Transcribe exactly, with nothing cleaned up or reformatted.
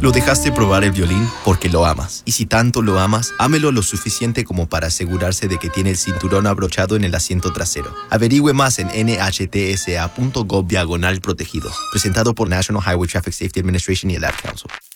Lo dejaste probar el violín porque lo amas. Y si tanto lo amas, ámelo lo suficiente como para asegurarse de que tiene el cinturón abrochado en el asiento trasero. Averigüe más en n h t s a punto gov diagonal protegidos. Presentado por National Highway Traffic Safety Administration y el Ad Council.